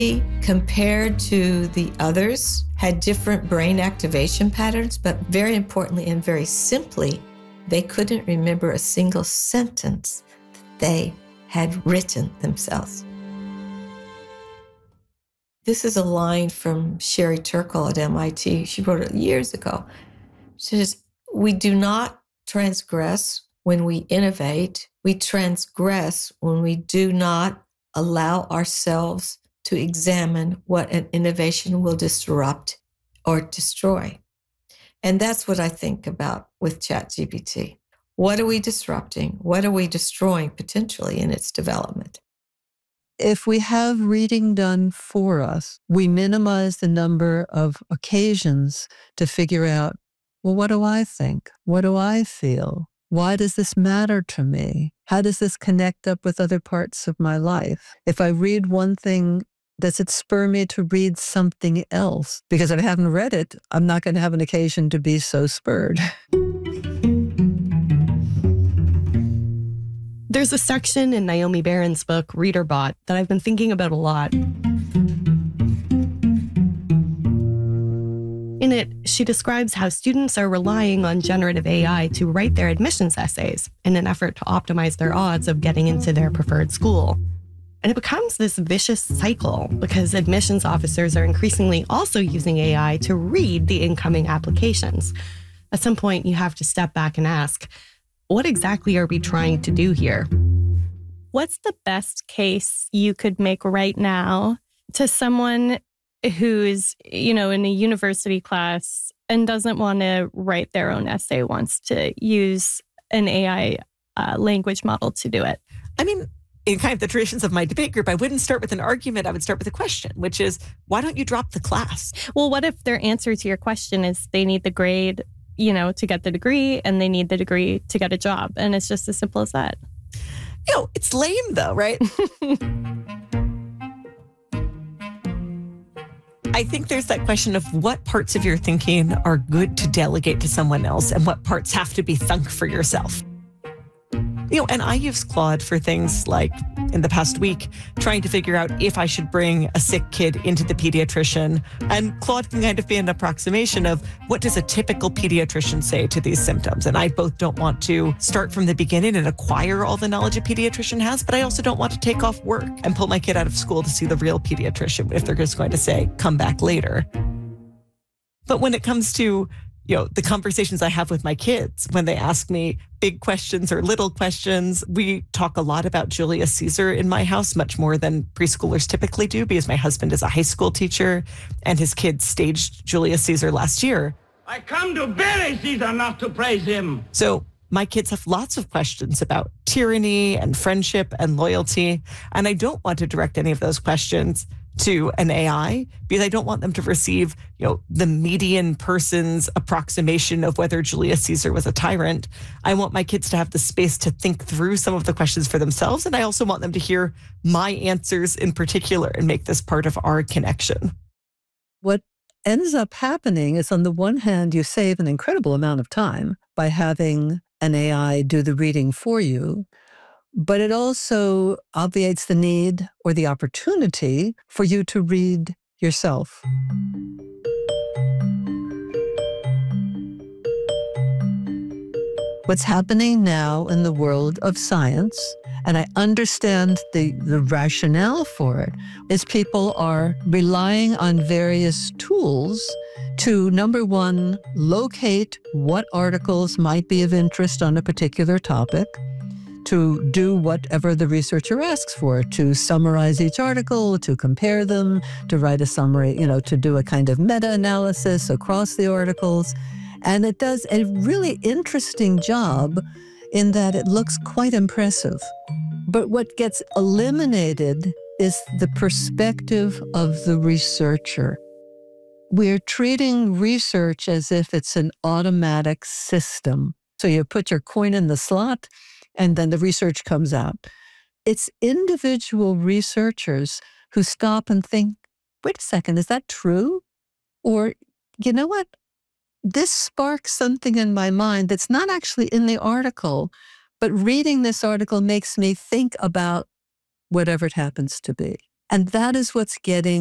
He, compared to the others, had different brain activation patterns, but very importantly and very simply, they couldn't remember a single sentence that they had written themselves. This is a line from Sherry Turkle at MIT. She wrote it years ago. She says, "We do not transgress when we innovate. We transgress when we do not allow ourselves to examine what an innovation will disrupt or destroy." And that's what I think about with ChatGPT. What are we disrupting? What are we destroying potentially in its development? If we have reading done for us, we minimize the number of occasions to figure out, well, what do I think? What do I feel? Why does this matter to me? How does this connect up with other parts of my life? If I read one thing, does it spur me to read something else? Because if I haven't read it, I'm not going to have an occasion to be so spurred. There's a section in Naomi Barron's book, ReaderBot, that I've been thinking about a lot. In it, she describes how students are relying on generative AI to write their admissions essays in an effort to optimize their odds of getting into their preferred school. And it becomes this vicious cycle because admissions officers are increasingly also using AI to read the incoming applications. At some point, you have to step back and ask, what exactly are we trying to do here? What's the best case you could make right now to someone who's, in a university class and doesn't want to write their own essay, wants to use an AI language model to do it? I mean, in kind of the traditions of my debate group, I wouldn't start with an argument. I would start with a question, which is, why don't you drop the class? Well, what if their answer to your question is they need the grade, to get the degree, and they need the degree to get a job? And it's just as simple as that. It's lame though, right? I think there's that question of what parts of your thinking are good to delegate to someone else and what parts have to be thunk for yourself. And I use Claude for things like, in the past week, trying to figure out if I should bring a sick kid into the pediatrician. And Claude can kind of be an approximation of what does a typical pediatrician say to these symptoms. And I both don't want to start from the beginning and acquire all the knowledge a pediatrician has, but I also don't want to take off work and pull my kid out of school to see the real pediatrician if they're just going to say, come back later. But when it comes to the conversations I have with my kids when they ask me big questions or little questions, we talk a lot about Julius Caesar in my house, much more than preschoolers typically do, because my husband is a high school teacher and his kids staged Julius Caesar last year. I come to bury Caesar, not to praise him. So my kids have lots of questions about tyranny and friendship and loyalty, and I don't want to direct any of those questions to an AI because I don't want them to receive, the median person's approximation of whether Julius Caesar was a tyrant. I want my kids to have the space to think through some of the questions for themselves. And I also want them to hear my answers in particular and make this part of our connection. What ends up happening is, on the one hand, you save an incredible amount of time by having an AI do the reading for you. But it also obviates the need or the opportunity for you to read yourself. What's happening now in the world of science, and I understand the rationale for it, is people are relying on various tools to, number one, locate what articles might be of interest on a particular topic, to do whatever the researcher asks for, to summarize each article, to compare them, to write a summary, to do a kind of meta-analysis across the articles. And it does a really interesting job in that it looks quite impressive. But what gets eliminated is the perspective of the researcher. We're treating research as if it's an automatic system. So you put your coin in the slot, and then the research comes out. It's individual researchers who stop and think, wait a second, is that true? Or, you know what? This sparks something in my mind that's not actually in the article, but reading this article makes me think about whatever it happens to be. And that is what's getting